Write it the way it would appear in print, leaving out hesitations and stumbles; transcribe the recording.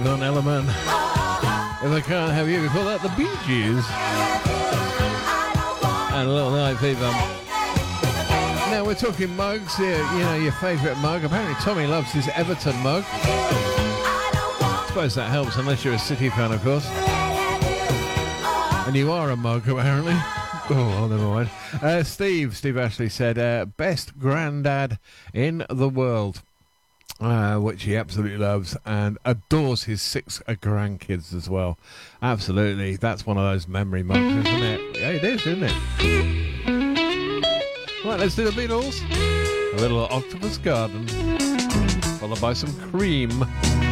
On Element. If I can't have you, we call that the Bee Gees. And a little Night Fever. Now we're talking mugs here. You know, your favourite mug. Apparently Tommy loves his Everton mug. I suppose that helps, unless you're a City fan, of course. And you are a mug, apparently. Oh, never mind. Steve Ashley said, best granddad in the world. Which he absolutely loves and adores his 6 grandkids as well. Absolutely. That's one of those memory mugs, isn't it? Yeah, it is, isn't it? Right, let's do the Beatles. A little Octopus Garden, followed by some Cream.